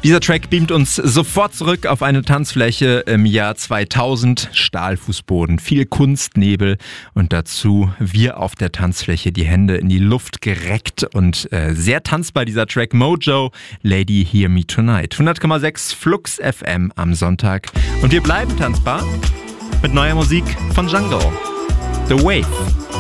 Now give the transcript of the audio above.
Dieser Track beamt uns sofort zurück auf eine Tanzfläche im Jahr 2000. Stahlfußboden, viel Kunstnebel und dazu wir auf der Tanzfläche, die Hände in die Luft gereckt und sehr tanzbar dieser Track. Mojo, Lady Hear Me Tonight. 100,6 Flux FM am Sonntag. Und wir bleiben tanzbar mit neuer Musik von Django. The Wave.